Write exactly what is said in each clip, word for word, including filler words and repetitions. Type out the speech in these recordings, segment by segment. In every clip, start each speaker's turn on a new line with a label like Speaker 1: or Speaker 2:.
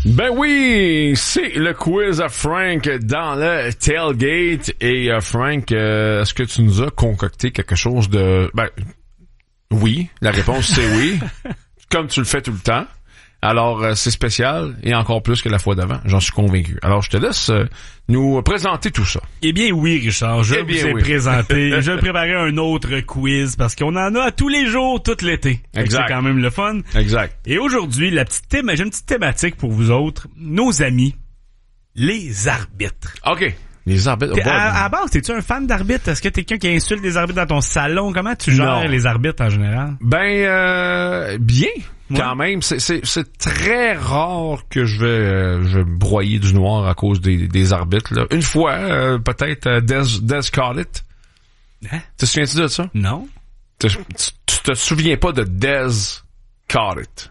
Speaker 1: Ben oui, c'est le quiz à Frank dans le tailgate. Et euh, Frank, euh, est-ce que tu nous as concocté quelque chose de... Ben, oui, la réponse c'est oui, comme tu le fais tout le temps. Alors, euh, c'est spécial et encore plus que la fois d'avant, j'en suis convaincu. Alors, je te laisse euh, nous présenter tout ça.
Speaker 2: Eh bien oui, Richard, je
Speaker 1: eh bien,
Speaker 2: vous ai
Speaker 1: oui.
Speaker 2: présenté, je vais préparer un autre quiz parce qu'on en a à tous les jours, tout l'été.
Speaker 1: Exact.
Speaker 2: C'est quand même le fun.
Speaker 1: Exact.
Speaker 2: Et aujourd'hui, la petite thème, j'ai une petite thématique pour vous autres, nos amis, les arbitres.
Speaker 1: OK. Les arbitres...
Speaker 2: T'es-
Speaker 1: Oh,
Speaker 2: à,
Speaker 1: bon.
Speaker 2: à base, es-tu un fan d'arbitres? Est-ce que t'es quelqu'un qui insulte des arbitres dans ton salon? Comment tu gères
Speaker 1: Non.
Speaker 2: les arbitres en général?
Speaker 1: Ben, euh, bien,
Speaker 2: Ouais.
Speaker 1: quand même. C'est, c'est, c'est très rare que je vais, euh, je vais broyer du noir à cause des, des arbitres. Là. Une fois, euh, peut-être, euh, Des, Des Collett.
Speaker 2: Hein?
Speaker 1: Tu te souviens-tu de ça?
Speaker 2: Non?
Speaker 1: Tu, tu, tu te souviens pas de Des Collett?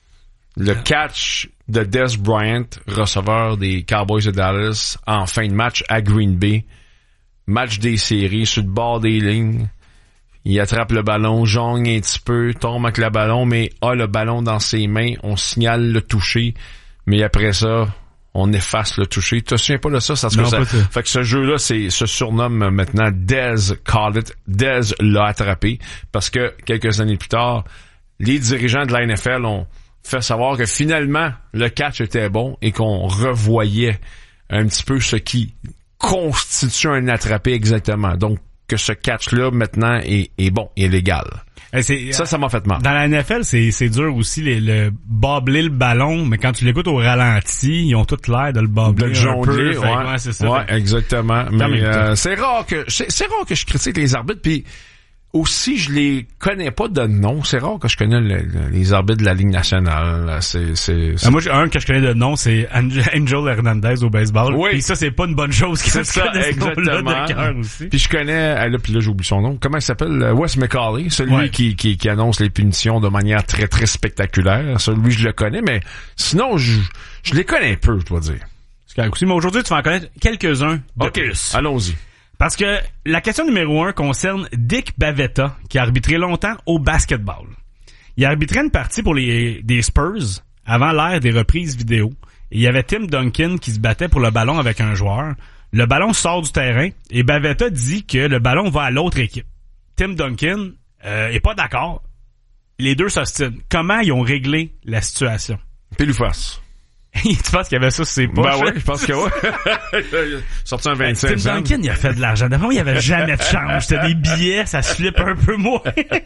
Speaker 1: Le
Speaker 2: Non.
Speaker 1: catch de Des Bryant, receveur des Cowboys de Dallas, en fin de match à Green Bay. Match des séries, sur le bord des lignes. Il attrape le ballon, jongle un petit peu, tombe avec le ballon, mais a le ballon dans ses mains. On signale le toucher, mais après ça, on efface le toucher. Tu te souviens pas de ça? Ça,
Speaker 2: Non,
Speaker 1: ça
Speaker 2: pas ça.
Speaker 1: fait que ce jeu-là, c'est, se surnomme maintenant Des Collett. Des l'a attrapé parce que quelques années plus tard, les dirigeants de la N F L ont fait savoir que finalement, le catch était bon et qu'on revoyait un petit peu ce qui constitue un attrapé exactement. Donc, que ce catch-là, maintenant, est, est bon, est légal.
Speaker 2: Eh, c'est,
Speaker 1: Ça, ça m'a fait mal.
Speaker 2: Dans la N F L, c'est, c'est dur aussi, les, le bobler le ballon, mais quand tu l'écoutes au ralenti, ils ont tout l'air de le bobler
Speaker 1: De
Speaker 2: un
Speaker 1: jongler,
Speaker 2: peu. Fait que,
Speaker 1: ouais.
Speaker 2: ouais, c'est ça.
Speaker 1: Ouais,
Speaker 2: Fait que-
Speaker 1: exactement.
Speaker 2: même
Speaker 1: Mais
Speaker 2: temps.
Speaker 1: euh, c'est rare que c'est, c'est rare que je critique les arbitres, puis aussi je les connais pas de nom. C'est rare que je connais le- le- les arbitres de la Ligue nationale. Là. C'est, c'est, c'est...
Speaker 2: Ah, moi, j'ai un que je connais de nom, c'est Angel Angel Hernandez au baseball.
Speaker 1: Oui.
Speaker 2: Puis ça, c'est pas une bonne chose qu'ils
Speaker 1: C'est ça,
Speaker 2: connaissent ce nom-là
Speaker 1: exactement.
Speaker 2: de cœur aussi.
Speaker 1: Puis je connais, ah, là, puis là j'oublie son nom. Comment il s'appelle? Euh, Wes McCauley, celui
Speaker 2: Ouais.
Speaker 1: qui, qui qui annonce les punitions de manière très très spectaculaire. Celui je le connais, mais sinon je je les connais peu, je dois dire.
Speaker 2: C'est correct aussi, mais aujourd'hui, tu vas en connaître quelques-uns de
Speaker 1: Ok,
Speaker 2: plus.
Speaker 1: allons-y.
Speaker 2: Parce que la question numéro un concerne Dick Bavetta, qui a arbitré longtemps au basketball. Il a arbitré une partie pour les des Spurs avant l'ère des reprises vidéo. Et il y avait Tim Duncan qui se battait pour le ballon avec un joueur. Le ballon sort du terrain et Bavetta dit que le ballon va à l'autre équipe. Tim Duncan euh, est pas d'accord. Les deux s'ostinent. Comment ils ont réglé la situation?
Speaker 1: Pile ou face?
Speaker 2: Tu penses qu'il y avait ça sur ses poches?
Speaker 1: Ben oui, je pense que oui. Sorti un vingt-cinq
Speaker 2: Tim
Speaker 1: cents.
Speaker 2: Duncan, il a fait de l'argent. D'abord, il n'y avait jamais de change. C'était des billets, ça se flippe un peu moins.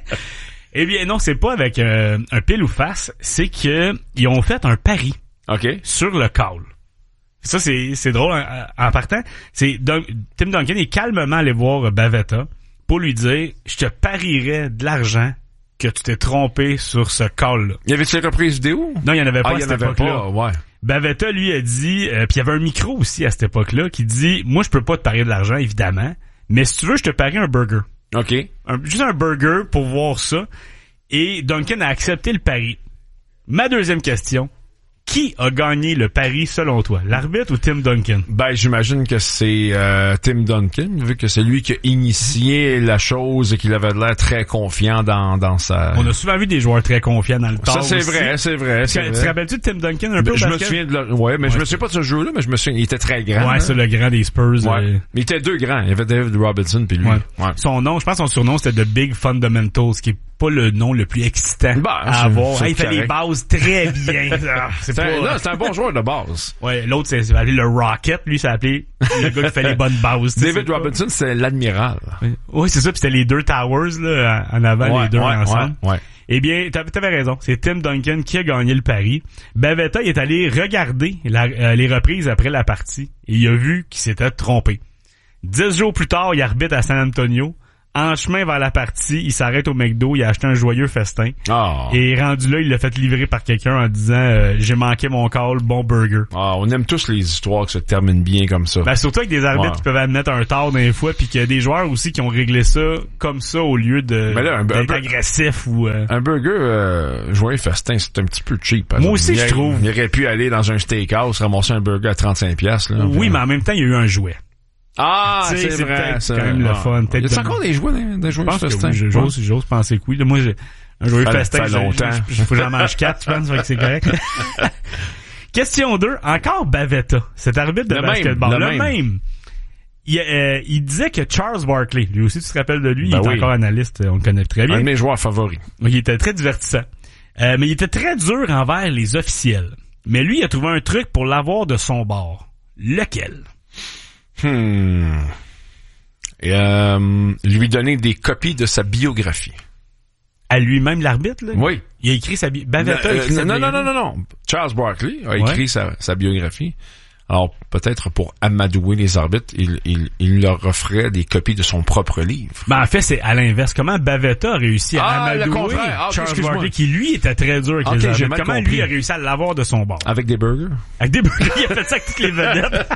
Speaker 2: Eh bien, non, c'est pas avec euh, un pile ou face. C'est que ils ont fait un pari
Speaker 1: OK.
Speaker 2: sur le call. Ça, c'est, c'est drôle en, en partant. C'est Dun- Tim Duncan est calmement allé voir Bavetta pour lui dire « Je te parierais de l'argent que tu t'es trompé sur ce call-là. »
Speaker 1: Y avait-tu les reprises vidéo?
Speaker 2: Non, il n'y en avait pas
Speaker 1: Ah,
Speaker 2: à
Speaker 1: il y
Speaker 2: cette
Speaker 1: en avait
Speaker 2: époque-là.
Speaker 1: pas, ouais.
Speaker 2: Bavetta, lui, a dit, euh, puis il y avait un micro aussi à cette époque-là, qui dit, moi, je peux pas te parier de l'argent, évidemment, mais si tu veux, je te parie un burger.
Speaker 1: OK.
Speaker 2: Un- juste un burger pour voir ça. Et Duncan a accepté le pari. Ma deuxième question, qui a gagné le pari selon toi? L'arbitre ou Tim Duncan?
Speaker 1: Ben, j'imagine que c'est euh, Tim Duncan, vu que c'est lui qui a initié la chose et qu'il avait l'air très confiant dans, dans sa...
Speaker 2: On a souvent vu des joueurs très confiants dans le
Speaker 1: Ça,
Speaker 2: tard
Speaker 1: c'est
Speaker 2: aussi.
Speaker 1: vrai, c'est vrai, c'est
Speaker 2: Tu te
Speaker 1: vrai.
Speaker 2: rappelles-tu de Tim Duncan un peu au
Speaker 1: Je me
Speaker 2: basket?
Speaker 1: souviens de le... Ouais, mais je
Speaker 2: Ouais.
Speaker 1: me souviens pas de ce jeu-là, mais je me souviens, il était très grand.
Speaker 2: Ouais,
Speaker 1: hein.
Speaker 2: c'est le grand des Spurs.
Speaker 1: Ouais.
Speaker 2: euh,
Speaker 1: Mais il était deux grands. Il y avait David Robinson puis lui.
Speaker 2: Ouais.
Speaker 1: Ouais.
Speaker 2: Son nom, je pense que son surnom, c'était The Big Fundamentals, qui est pas le nom le plus excitant
Speaker 1: Bah,
Speaker 2: à
Speaker 1: c'est-
Speaker 2: avoir.
Speaker 1: c'est
Speaker 2: Hey, il fait
Speaker 1: correct.
Speaker 2: les bases très bien. Ah, c'est
Speaker 1: C'est un,
Speaker 2: pas...
Speaker 1: non, c'est un bon joueur de base.
Speaker 2: Ouais, l'autre, c'est, c'est appelé le Rocket. Lui, c'est appelé le gars qui fait les bonnes bases. tu sais,
Speaker 1: David
Speaker 2: c'est pas-
Speaker 1: Robinson, c'est l'admiral.
Speaker 2: Oui, c'est ça. Puis c'était les deux Towers, là, en avant,
Speaker 1: Ouais,
Speaker 2: les deux
Speaker 1: ouais,
Speaker 2: ensemble.
Speaker 1: ouais, ouais.
Speaker 2: Eh bien, t'avais, t'avais raison. C'est Tim Duncan qui a gagné le pari. Bavetta, il est allé regarder la- euh, les reprises après la partie et il a vu qu'il s'était trompé. Dix jours plus tard, il arbitre à San Antonio. En chemin vers la partie, il s'arrête au McDo, il a acheté un joyeux festin.
Speaker 1: Ah.
Speaker 2: Et rendu là, il l'a fait livrer par quelqu'un en disant euh, j'ai manqué mon call, bon burger.
Speaker 1: Ah, on aime tous les histoires qui se terminent bien comme ça.
Speaker 2: Ben, surtout avec des arbitres
Speaker 1: Ouais.
Speaker 2: qui peuvent admettre un tort des fois, puis qu'il y a des joueurs aussi qui ont réglé ça comme ça au lieu de
Speaker 1: Ben là, un-
Speaker 2: d'être
Speaker 1: un peu-
Speaker 2: agressif ou... euh,
Speaker 1: Un burger euh, joyeux festin, c'est un petit peu cheap. par
Speaker 2: Moi
Speaker 1: exemple.
Speaker 2: aussi,
Speaker 1: Il
Speaker 2: je
Speaker 1: aurait-
Speaker 2: trouve.
Speaker 1: Il aurait pu aller dans un steakhouse, ramasser un burger à trente-cinq piastres. Là,
Speaker 2: Oui,
Speaker 1: Puis-
Speaker 2: mais en même temps, il y a eu un jouet.
Speaker 1: Ah,
Speaker 2: Tu sais,
Speaker 1: c'est
Speaker 2: c'est
Speaker 1: vrai.
Speaker 2: peut-être
Speaker 1: c'est
Speaker 2: quand même
Speaker 1: vrai.
Speaker 2: le fun.
Speaker 1: Ah.
Speaker 2: Peut-être
Speaker 1: Y a-t-il
Speaker 2: de-
Speaker 1: encore des jouets, des, des
Speaker 2: Je
Speaker 1: jouets
Speaker 2: pense que
Speaker 1: festins?
Speaker 2: oui, je- j'ose, j'ose penser que oui. Moi, j'ai un joyeux
Speaker 1: Ça
Speaker 2: festin,
Speaker 1: fait
Speaker 2: je-
Speaker 1: longtemps.
Speaker 2: je- je- faut que j'en mange quatre, je pense, fait que c'est correct. Question deux, encore Bavetta, cet arbitre de
Speaker 1: le
Speaker 2: basketball.
Speaker 1: Même, le,
Speaker 2: le
Speaker 1: même.
Speaker 2: même. Il, euh, il disait que Charles Barkley, lui aussi tu te rappelles de lui,
Speaker 1: ben
Speaker 2: il est
Speaker 1: oui.
Speaker 2: encore analyste, on le connaît très bien.
Speaker 1: Un de mes joueurs favoris.
Speaker 2: Il était très divertissant. Euh, mais il était très dur envers les officiels. Mais lui, il a trouvé un truc pour l'avoir de son bord. Lequel?
Speaker 1: Hmm. Et, euh, lui donner des copies de sa biographie.
Speaker 2: À lui-même l'arbitre, là?
Speaker 1: Oui.
Speaker 2: Il a écrit sa biographie. Bavetta a
Speaker 1: Euh,
Speaker 2: écrit sa
Speaker 1: non, non,
Speaker 2: biographie.
Speaker 1: non, non, non. Charles Barkley a
Speaker 2: Ouais.
Speaker 1: écrit sa, sa biographie. Alors, peut-être pour amadouer les arbitres, il, il, il leur offrait des copies de son propre livre.
Speaker 2: Ben, en fait, c'est à l'inverse. Comment Bavetta a réussi à
Speaker 1: Ah, le
Speaker 2: amadouer
Speaker 1: contraire. Ah, ok,
Speaker 2: Charles
Speaker 1: excuse-moi.
Speaker 2: Barkley, qui lui était très dur avec
Speaker 1: Ok,
Speaker 2: les
Speaker 1: j'ai
Speaker 2: arbitres.
Speaker 1: mal
Speaker 2: Comment
Speaker 1: compris.
Speaker 2: lui a réussi à l'avoir de son bord?
Speaker 1: Avec des burgers?
Speaker 2: Avec des burgers, il a fait ça avec toutes les vedettes.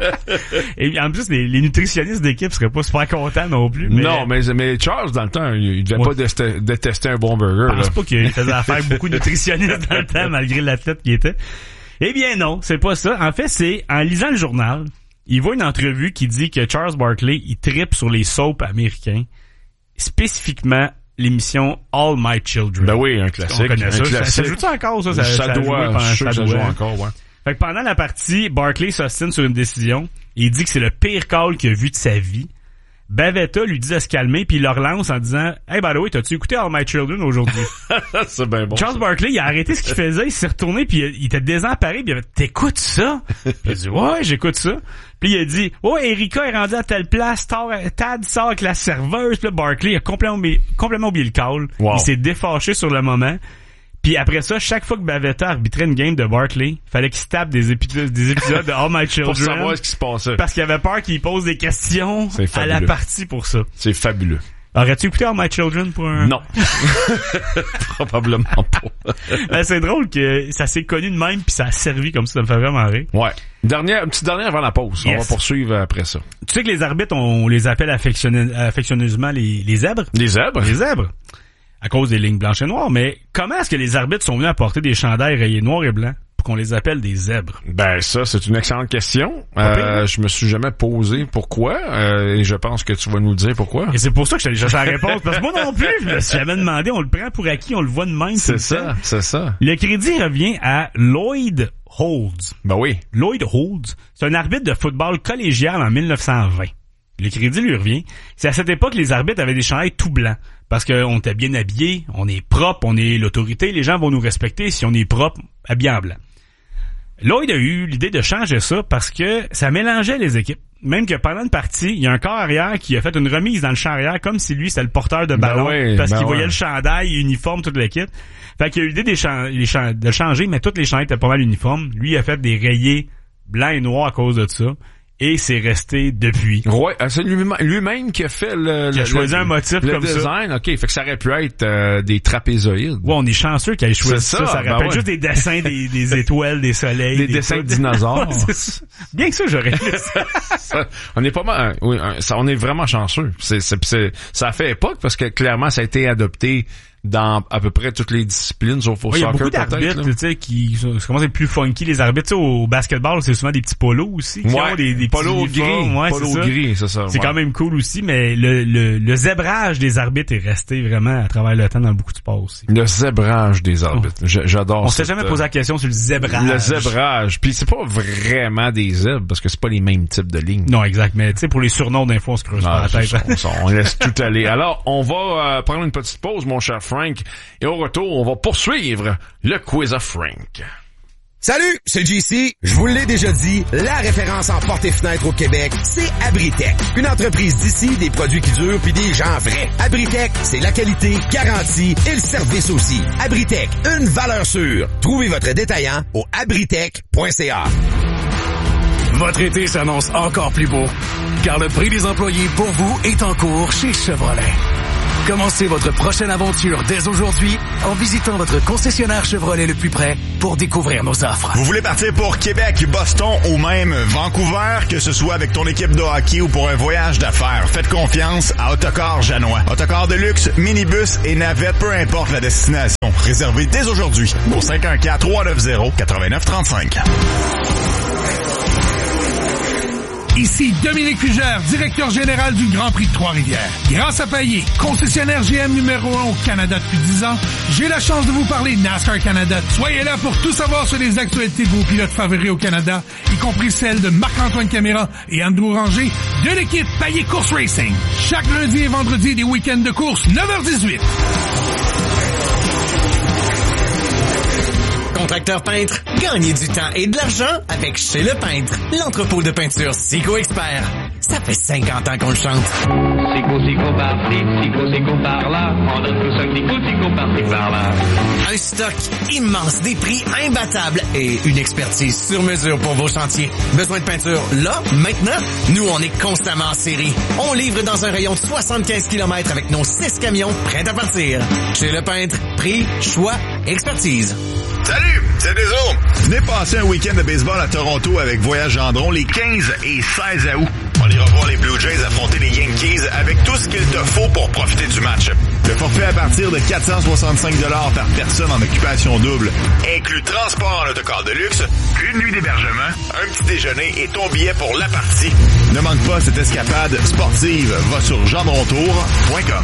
Speaker 2: Et en plus, les, les nutritionnistes d'équipe seraient pas super contents non plus. Mais
Speaker 1: Non, mais, mais Charles, dans le temps, il devait
Speaker 2: Ouais.
Speaker 1: pas détester, détester un bon burger.
Speaker 2: je pense
Speaker 1: Là.
Speaker 2: pas qu'il faisait affaire avec beaucoup de nutritionnistes dans le temps, malgré l'athlète qu'il était. Eh bien non, c'est pas ça. En fait, c'est en lisant le journal, il voit une entrevue qui dit que Charles Barkley, il trippe sur les soaps américains, spécifiquement l'émission All My Children.
Speaker 1: Ben oui, un
Speaker 2: On
Speaker 1: classique.
Speaker 2: connaît
Speaker 1: Un
Speaker 2: ça. Ça,
Speaker 1: classique.
Speaker 2: ça joue-tu encore, ça? Ça,
Speaker 1: Ça
Speaker 2: ça a joué
Speaker 1: doit,
Speaker 2: pendant-
Speaker 1: je suis sûr que ça joue
Speaker 2: doit.
Speaker 1: encore, ouais.
Speaker 2: Fait que pendant la partie, Barkley s'ostine sur une décision. Il dit que c'est le pire call qu'il a vu de sa vie. Bavetta lui dit de se calmer, puis il le relance en disant « Hey, by the way, t'as-tu écouté All My Children aujourd'hui? »
Speaker 1: C'est bien bon.
Speaker 2: Charles Barkley, il a arrêté ce qu'il faisait, il s'est retourné, puis il était désemparé, puis il a fait « T'écoutes ça? » Puis il a dit « Ouais, j'écoute ça. » Puis il a dit « Ouais, Erika est rendue à telle place, Tad sort avec la serveuse. » Puis là, Barkley a complètement oublié, complètement oublié le call.
Speaker 1: Wow.
Speaker 2: Il s'est défâché sur le moment. Puis après ça, chaque fois que Bavetta arbitrait une game de Barkley, fallait qu'il se tape des épisodes, des épisodes de All My Children.
Speaker 1: Pour savoir ce qui se passait.
Speaker 2: Parce qu'il avait peur qu'il pose des questions
Speaker 1: C'est
Speaker 2: à la
Speaker 1: fabuleux.
Speaker 2: partie pour ça.
Speaker 1: C'est fabuleux.
Speaker 2: Aurais-tu écouté All My Children pour un...
Speaker 1: Non. Probablement pas.
Speaker 2: Ben, c'est drôle que ça s'est connu de même puis ça a servi comme ça, ça me fait vraiment rire.
Speaker 1: Ouais. Dernière, une petite dernière avant la pause.
Speaker 2: Yes.
Speaker 1: On va poursuivre après ça.
Speaker 2: Tu sais que les arbitres, on les appelle affectionne- affectionneusement les, les zèbres?
Speaker 1: Les zèbres?
Speaker 2: Les zèbres. À cause des lignes blanches et noires. Mais comment est-ce que les arbitres sont venus apporter des chandails rayés noirs et blancs pour qu'on les appelle des zèbres?
Speaker 1: Ben ça, c'est une excellente question.
Speaker 2: Pas pire,
Speaker 1: Euh,
Speaker 2: hein?
Speaker 1: je me suis jamais posé pourquoi, euh, et je pense que tu vas nous le dire pourquoi.
Speaker 2: Et c'est pour ça que je t'allais chercher la réponse. Parce que moi non plus, je me suis jamais demandé, on le prend pour acquis, on le voit de même. tout
Speaker 1: C'est
Speaker 2: le
Speaker 1: ça,
Speaker 2: temps.
Speaker 1: c'est ça.
Speaker 2: Le crédit revient à Lloyd Holds.
Speaker 1: Ben oui.
Speaker 2: Lloyd Holds, c'est un arbitre de football collégial en mille neuf cent vingt. Le crédit lui revient. C'est à cette époque que les arbitres avaient des chandails tout blancs. Parce qu'on était bien habillés, on est propre, on est l'autorité, les gens vont nous respecter si on est propre, habillé en blanc. Lloyd a eu l'idée de changer ça parce que ça mélangeait les équipes. Même que pendant une partie, il y a un corps arrière qui a fait une remise dans le champ arrière comme si lui c'était le porteur de ballon
Speaker 1: Ben oui,
Speaker 2: parce
Speaker 1: ben
Speaker 2: qu'il
Speaker 1: ouais.
Speaker 2: voyait le chandail uniforme toute l'équipe. Fait qu'il a eu l'idée des chan- les chan- de changer, mais toutes les chandails étaient pas mal uniformes. Lui il a fait des rayés blancs et noirs à cause de ça. Et c'est resté depuis.
Speaker 1: Ouais, euh, c'est lui-même, lui-même qui a fait le,
Speaker 2: Qui a
Speaker 1: le-
Speaker 2: choisi
Speaker 1: le-
Speaker 2: un motif
Speaker 1: le
Speaker 2: comme ça.
Speaker 1: design. OK, fait que ça aurait pu être euh, des trapézoïdes.
Speaker 2: Ouais, on est chanceux qu'il ait choisi
Speaker 1: C'est
Speaker 2: ça.
Speaker 1: ça,
Speaker 2: Ça
Speaker 1: ben
Speaker 2: rappelle
Speaker 1: ouais.
Speaker 2: juste des dessins des, des étoiles, des soleils.
Speaker 1: Des dessins de
Speaker 2: trucs.
Speaker 1: dinosaures.
Speaker 2: Ouais, c'est ça. Bien que ça, j'aurais fait ça.
Speaker 1: Ça, on est pas mal, oui, un- ça, on est vraiment chanceux. C'est, c'est, c'est- ça a fait époque parce que clairement ça a été adopté dans à peu près toutes les disciplines, sauf au
Speaker 2: Ouais, il y a
Speaker 1: soccer
Speaker 2: beaucoup
Speaker 1: peut-être.
Speaker 2: d'arbitres,
Speaker 1: là.
Speaker 2: tu sais, qui ça commence à être plus funky, les arbitres. Tu sais, au basketball, c'est souvent des petits polos aussi, qui
Speaker 1: Ouais,
Speaker 2: ont des, des
Speaker 1: polo
Speaker 2: petits
Speaker 1: gris,
Speaker 2: uniformes. Ouais,
Speaker 1: polo
Speaker 2: c'est ça.
Speaker 1: gris, c'est ça.
Speaker 2: C'est
Speaker 1: ouais.
Speaker 2: quand même cool aussi, mais le, le, le zébrage des arbitres est resté vraiment à travers le temps dans beaucoup de sports aussi.
Speaker 1: Le zébrage des arbitres. J- J'adore
Speaker 2: On s'est
Speaker 1: cette,
Speaker 2: jamais
Speaker 1: euh,
Speaker 2: posé la question sur le zébrage.
Speaker 1: le zébrage. Puis c'est pas vraiment des zèbres parce que c'est pas les mêmes types de lignes.
Speaker 2: Non, exact, mais tu sais, pour les surnoms d'infos, on se creuse
Speaker 1: Ah,
Speaker 2: pas la
Speaker 1: c'est
Speaker 2: tête.
Speaker 1: ça, on, s'en- on laisse tout aller. Alors, on va euh, prendre une petite pause, mon cher Frank, et au retour, on va poursuivre le quiz of Frank.
Speaker 3: Salut, c'est J C. Je vous l'ai déjà dit, la référence en portes et fenêtres au Québec, c'est Abritech. Une entreprise d'ici, des produits qui durent puis des gens vrais. Abritech, c'est la qualité garantie et le service aussi. Abritech, une valeur sûre. Trouvez votre détaillant au abritech point c a.
Speaker 4: Votre été s'annonce encore plus beau, car le prix des employés pour vous est en cours chez Chevrolet. Commencez votre prochaine aventure dès aujourd'hui en visitant votre concessionnaire Chevrolet le plus près pour découvrir nos offres.
Speaker 5: Vous voulez partir pour Québec, Boston ou même Vancouver, que ce soit avec ton équipe de hockey ou pour un voyage d'affaires, faites confiance à Autocar Janois. Autocar de luxe, minibus et navette, peu importe la destination. Réservez dès aujourd'hui au cinq un quatre, trois neuf zéro, neuf neuf trois cinq.
Speaker 6: Ici Dominique Fugère, directeur général du Grand Prix de Trois-Rivières. Grâce à Payet, concessionnaire G M numéro un au Canada depuis dix ans, j'ai la chance de vous parler NASCAR Canada. Soyez là pour tout savoir sur les actualités de vos pilotes favoris au Canada, y compris celles de Marc-Antoine Caméra et Andrew Ranger de l'équipe Payet Course Racing. Chaque lundi et vendredi des week-ends de course, neuf heures dix-huit.
Speaker 7: Contracteur peintre, gagnez du temps et de l'argent avec Chez Le Peintre, l'entrepôt de peinture Sico Expert. Ça fait cinquante ans qu'on le chante.
Speaker 8: Sico, Sico par-ci, Sico, Sico par-là, on donne tous un petit coup, Sico par-ci, par-là.
Speaker 7: Un stock immense, des prix imbattables et une expertise sur mesure pour vos chantiers. Besoin de peinture là, maintenant? Nous, on est constamment en série. On livre dans un rayon de soixante-quinze kilomètres avec nos six camions prêts à partir. Chez Le Peintre, prix, choix, expertise.
Speaker 5: Salut, c'est Deso. Venez passer un week-end de baseball à Toronto avec Voyage Gendron les quinze et seize août. On ira voir les Blue Jays affronter les Yankees avec tout ce qu'il te faut pour profiter du match. Le forfait à partir de quatre cent soixante-cinq dollars par personne en occupation double inclut transport en autocar de luxe, une nuit d'hébergement, un petit déjeuner et ton billet pour la partie. Ne manque pas cette escapade sportive. Va sur gendrontour point com.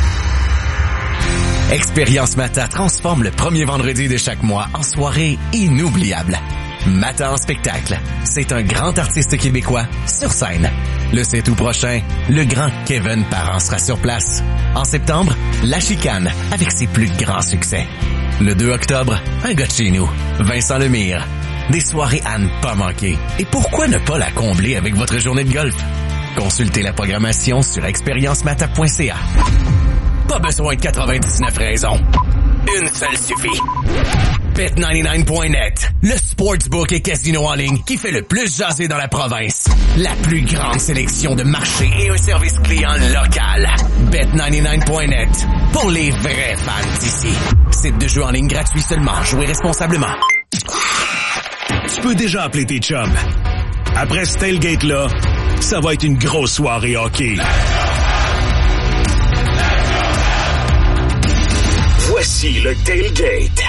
Speaker 7: Expérience Mata transforme le premier vendredi de chaque mois en soirée inoubliable. Mata en spectacle, c'est un grand artiste québécois sur scène. Le sept août prochain, le grand Kevin Parent sera sur place. En septembre, La Chicane avec ses plus grands succès. Le deux octobre, un gars de chez nous, Vincent Lemire. Des soirées à ne pas manquer. Et pourquoi ne pas la combler avec votre journée de golf? Consultez la programmation sur expérience mata point c a. Pas besoin de quatre-vingt-dix-neuf raisons. Une seule suffit. Bet quatre-vingt-dix-neuf point net, le sportsbook et casino en ligne qui fait le plus jaser dans la province. La plus grande sélection de marchés et un service client local. Bet quatre-vingt-dix-neuf point net, pour les vrais fans d'ici. Site de jeu en ligne gratuit seulement. Jouez responsablement.
Speaker 9: Tu peux déjà appeler tes chums. Après ce tailgate-là, ça va être une grosse soirée hockey. Voici le tailgate.